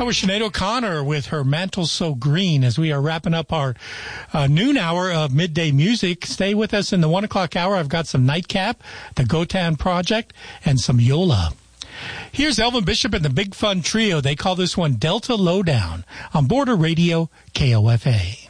That was Sinead O'Connor with her Mantle So Green as we are wrapping up our noon hour of midday music. Stay with us in the 1 o'clock hour. I've got some Nightcap, the Gotan Project, and some Yola. Here's Elvin Bishop and the Big Fun Trio. They call this one Delta Lowdown on Border Radio KOFA.